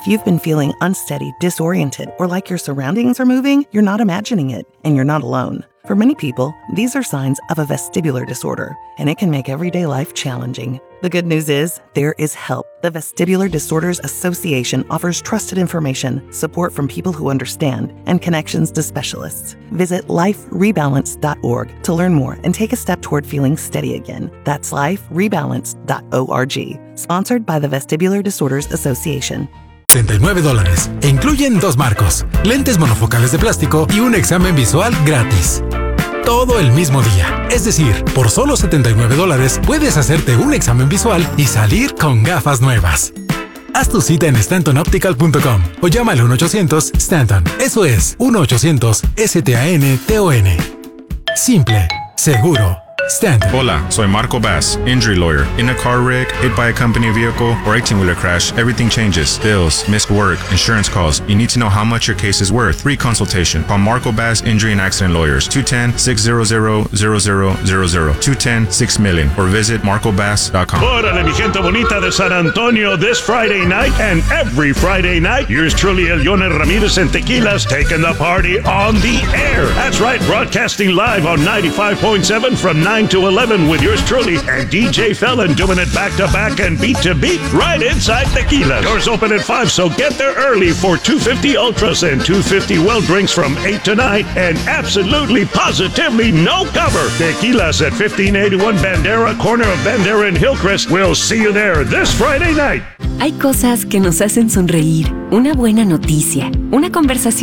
If you've been feeling unsteady, disoriented, or like your surroundings are moving, you're not imagining it, and you're not alone. For many people, these are signs of a vestibular disorder, and it can make everyday life challenging. The good news is, there is help. The Vestibular Disorders Association offers trusted information, support from people who understand, and connections to specialists. Visit liferebalance.org to learn more and take a step toward feeling steady again. That's liferebalance.org. Sponsored by the Vestibular Disorders Association. $79 e incluyen 2 marcos, lentes monofocales de plástico y un examen visual gratis. Todo el mismo día. Es decir, por solo $79 puedes hacerte un examen visual y salir con gafas nuevas. Haz tu cita en StantonOptical.com o llama al 1-800-STANTON. Eso es 1-800-STANTON. Simple, seguro. Stanton. Hola, soy Marco Bass, injury lawyer. In a car wreck, hit by a company vehicle, or 18-wheeler crash, everything changes. Bills, missed work, insurance calls. You need to know how much your case is worth. Free consultation. Call Marco Bass Injury and Accident Lawyers. 210-600-0000. 210-6-million. Or visit marcobass.com. Órale, mi gente bonita de San Antonio, this Friday night and every Friday night, yours truly, Elione Ramirez and Tequilas, taking the party on the air. That's right, broadcasting live on 95.7 from 9 to 11 with yours truly and DJ Felon doing it back to back and beat to beat right inside Tequila. Doors open at 5, so get there early for 250 Ultras and 250 well drinks from 8 to 9 and absolutely positively no cover. Tequilas at 1581 Bandera, corner of Bandera and Hillcrest. We'll see you there this Friday night. Hay cosas que nos hacen sonreír, una buena noticia, una conversación